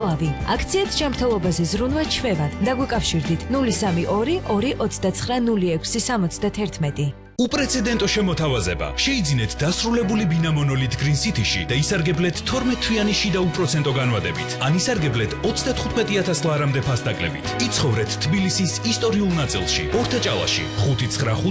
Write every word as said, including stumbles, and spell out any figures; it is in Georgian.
აქციით ჯანმრთელობაზე ზრუნვა ჩვევად. დაგვიკავშირდით ნული სამი ორი ორი ოცდაცხრა ნული ექვსი სამოცდათერთმეტი. უპრეცედენტო შემოთავაზება. შეიძინეთ დასრულებული ბინა მონოლით Green City-ში და ისარგებლეთ თორმეტ თვიანი შიდა უპროცენტო განვადებით. ან ისარგებლეთ ოცდათხუთმეტი ათას ლარამდე ფასდაკლებით. იცხოვრეთ თბილისის ისტორიულ ნაწილში, ორთაჭალაში, ხუთი ცხრა ხუთი